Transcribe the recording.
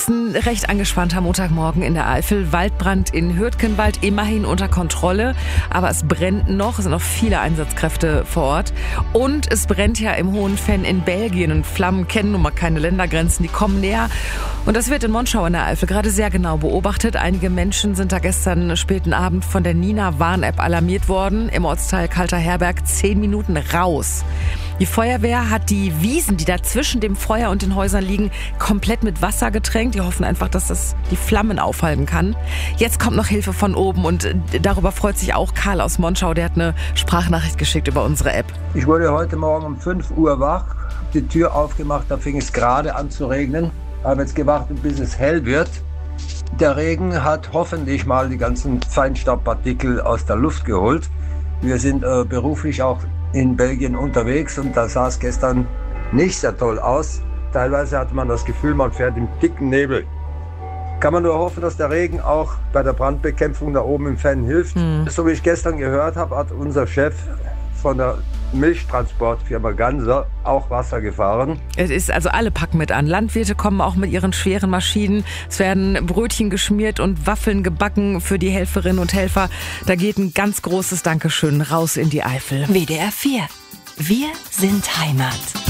ist ein recht angespannter Montagmorgen in der Eifel. Waldbrand in Hürtgenwald immerhin unter Kontrolle, aber es brennt noch. Es sind noch viele Einsatzkräfte vor Ort. Und es brennt ja im Hohen Venn in Belgien und Flammen kennen nun mal keine Ländergrenzen, die kommen näher. Und das wird in Monschau in der Eifel gerade sehr genau beobachtet. Einige Menschen sind da gestern späten Abend von der Nina-Warn-App alarmiert worden. Im Ortsteil Kalter Herberg 10 Minuten raus. Die Feuerwehr hat die Wiesen, die da zwischen dem Feuer und den Häusern liegen, komplett mit Wasser getränkt. Die hoffen einfach, dass das die Flammen aufhalten kann. Jetzt kommt noch Hilfe von oben und darüber freut sich auch Karl aus Monschau. Der hat eine Sprachnachricht geschickt über unsere App. Ich wurde heute Morgen um 5 Uhr wach, die Tür aufgemacht, da fing es gerade an zu regnen. Habe jetzt gewartet, bis es hell wird. Der Regen hat hoffentlich mal die ganzen Feinstaubpartikel aus der Luft geholt. Wir sind beruflich auch in Belgien unterwegs und da sah es gestern nicht sehr toll aus. Teilweise hatte man das Gefühl, man fährt im dicken Nebel. Kann man nur hoffen, dass der Regen auch bei der Brandbekämpfung da oben im Venn hilft. So wie ich gestern gehört habe, hat unser Chef von der Milchtransportfirma Ganser auch Wasser gefahren. Es ist also, alle packen mit an. Landwirte kommen auch mit ihren schweren Maschinen. Es werden Brötchen geschmiert und Waffeln gebacken für die Helferinnen und Helfer. Da geht ein ganz großes Dankeschön raus in die Eifel. WDR 4. Wir sind Heimat.